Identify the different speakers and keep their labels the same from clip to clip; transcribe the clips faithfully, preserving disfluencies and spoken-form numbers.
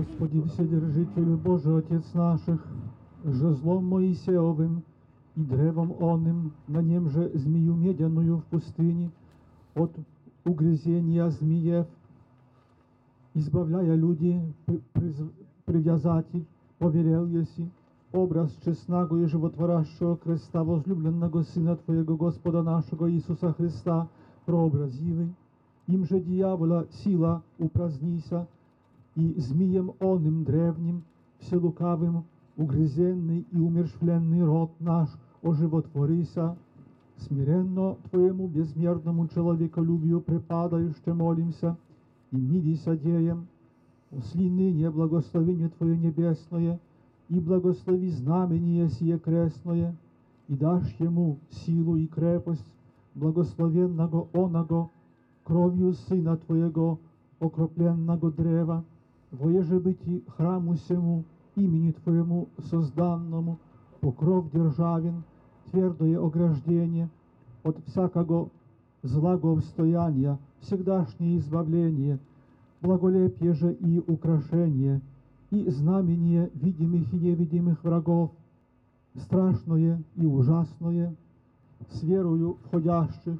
Speaker 1: Господи, Вседержителю Божий, Отец наших, жезлом Моисеевым и древом оным, на нем же змею медяную в пустыне, от угрызения змеев, избавляя люди, привязатель, повелел еси, образ честного и животворящего креста возлюбленного Сына Твоего Господа нашего Иисуса Христа, прообразивый, им же дьявола сила упразднися, и змеем оным древним, вселукавым, угрызенный и умершвленный род наш оживотворися, смиренно Твоему безмерному человеколюбию препадающе молимся, и милися деем, осли ныне благословение Твое небесное, и благослови знамение сие крестное, и дашь ему силу и крепость благословенного оного, кровью Сына Твоего, окропленного древа, воеже быти храму сему, имени Твоему созданному, покров державен, твердое ограждение, от всякого злаговстояния, всегдашнее избавление, благолепие же и украшение, и знамение видимых и невидимых врагов, страшное и ужасное, с верою входящих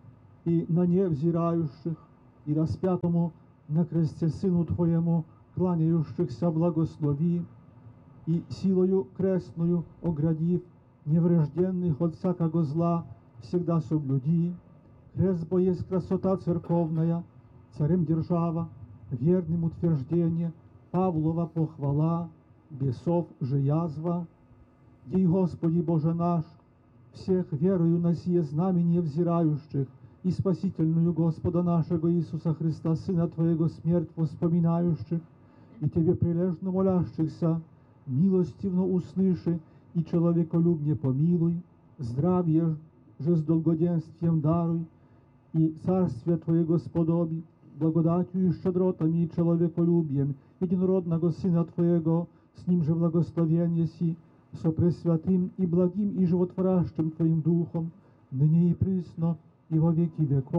Speaker 1: и на невзирающих, и распятому на кресте Сыну Твоему кланяющихся благослови, и силою крестную оградив неврежденных от всякого зла всегда соблюди. Крест бо есть красота церковная, царем держава, верным утверждение, Павлова похвала, бесов же язва. Дей, Господи Боже наш, всех верою на сие знамение взирающих, и спасительную Господа нашего Иисуса Христа, Сына Твоего, смерть воспоминающих, и Тебе прилежно молящихся, милостивно услыши и человеколюбне помилуй, здравие же с долгоденствием даруй, и царствие Твоего сподоби, благодатью и щедротами и человеколюбием единородного Сына Твоего, с Ним же благословен еси, со пресвятым и благим и животворящим Твоим Духом, ныне и присно, и во веки веков.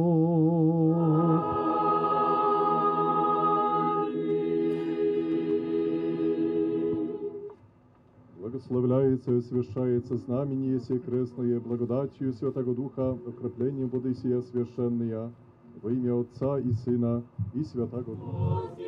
Speaker 2: Благословляется и освящается знамение сие крестное, благодатью Святого Духа, окроплением воды сия священная, во имя Отца и Сына и Святого Духа.